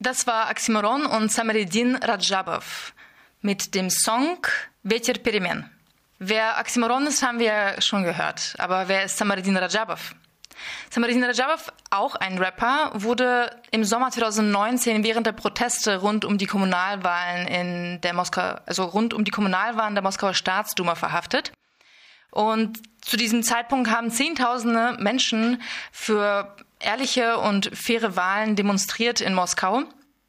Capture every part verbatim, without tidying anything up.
Das war Oxymoron und Samarydin Radjabov mit dem Song Veter Peremen. Wer Oxymoron ist, haben wir schon gehört. Aber wer ist Samarydin Radjabov? Samarydin Radjabov, auch ein Rapper, wurde im Sommer zwanzig neunzehn während der Proteste rund um die Kommunalwahlen in der Moskau, also rund um die Kommunalwahlen der Moskauer Staatsduma verhaftet. Und zu diesem Zeitpunkt haben Zehntausende Menschen für ehrliche und faire Wahlen demonstriert in Moskau.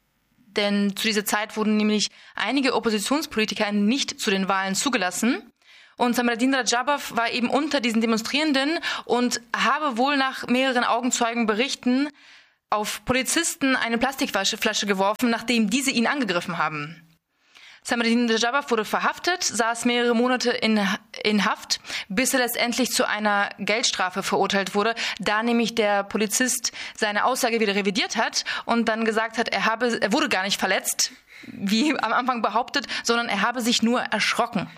Denn zu dieser Zeit wurden nämlich einige Oppositionspolitiker nicht zu den Wahlen zugelassen. Und Samarydin Radjabov war eben unter diesen Demonstrierenden und habe wohl nach mehreren Augenzeugenberichten auf Polizisten eine Plastikflasche geworfen, nachdem diese ihn angegriffen haben. Samarydin Radjabov wurde verhaftet, saß mehrere Monate in, in Haft, bis er letztendlich zu einer Geldstrafe verurteilt wurde, da nämlich der Polizist seine Aussage wieder revidiert hat und dann gesagt hat, er habe, er wurde gar nicht verletzt, wie am Anfang behauptet, sondern er habe sich nur erschrocken.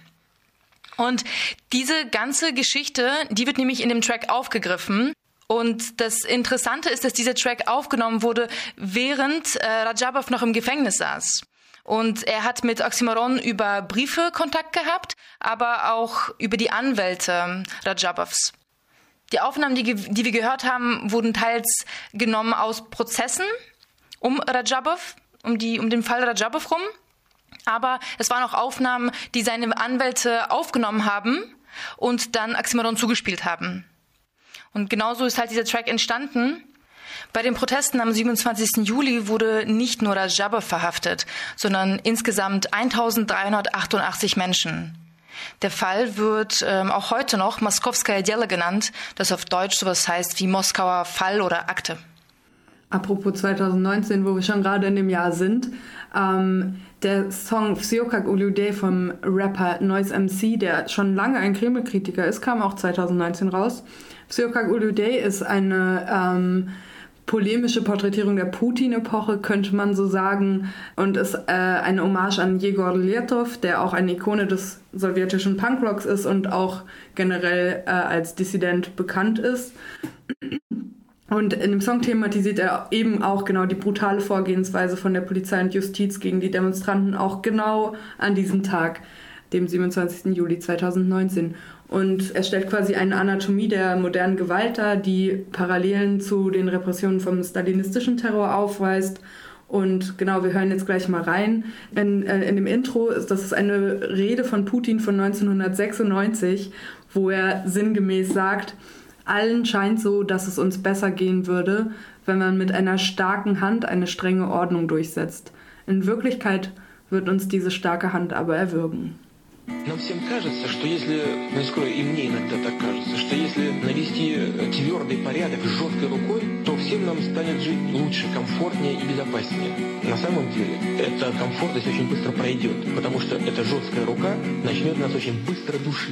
Und diese ganze Geschichte, die wird nämlich in dem Track aufgegriffen. Und das Interessante ist, dass dieser Track aufgenommen wurde, während äh, Radjabov noch im Gefängnis saß. Und er hat mit Oxymoron über Briefe Kontakt gehabt, aber auch über die Anwälte Radjabovs. Die Aufnahmen, die, die wir gehört haben, wurden teils genommen aus Prozessen um Radjabov, um, die, um den Fall Radjabov rum. Aber es waren auch Aufnahmen, die seine Anwälte aufgenommen haben und dann Oxymoron zugespielt haben. Und genauso ist halt dieser Track entstanden. Bei den Protesten am siebenundzwanzigsten Juli wurde nicht nur Radjabov verhaftet, sondern insgesamt eintausenddreihundertachtundachtzig Menschen. Der Fall wird ähm, auch heute noch Moskowskaja Delo genannt, das auf Deutsch sowas heißt wie Moskauer Fall oder Akte. Apropos zwanzig neunzehn, wo wir schon gerade in dem Jahr sind, ähm, der Song Всё как у людей vom Rapper Noise M C, der schon lange ein Kreml-Kritiker ist, kam auch zwanzig neunzehn raus. Всё как у людей ist eine ähm, polemische Porträtierung der Putin-Epoche, könnte man so sagen, und ist äh, eine Hommage an Jegor Letov, der auch eine Ikone des sowjetischen Punkrocks ist und auch generell äh, als Dissident bekannt ist. Und in dem Song thematisiert er eben auch genau die brutale Vorgehensweise von der Polizei und Justiz gegen die Demonstranten, auch genau an diesem Tag, dem siebenundzwanzigsten Juli zweitausendneunzehn. Und er stellt quasi eine Anatomie der modernen Gewalt dar, die Parallelen zu den Repressionen vom stalinistischen Terror aufweist. Und genau, wir hören jetzt gleich mal rein. In, äh, in dem Intro ist das ist eine Rede von Putin von neunzehnhundertsechsundneunzig, wo er sinngemäß sagt: Allen scheint so, dass es uns besser gehen würde, wenn man mit einer starken Hand eine strenge Ordnung durchsetzt. In Wirklichkeit wird uns diese starke Hand aber erwürgen. Нам всем кажется, что если, ну, скажу, и мне иногда так кажется, что если навести твердый порядок жесткой рукой, то всем нам станет жить лучше, комфортнее и безопаснее. На самом деле, эта комфортность очень быстро пройдет, потому что эта жесткая рука начнет нас очень быстро душить.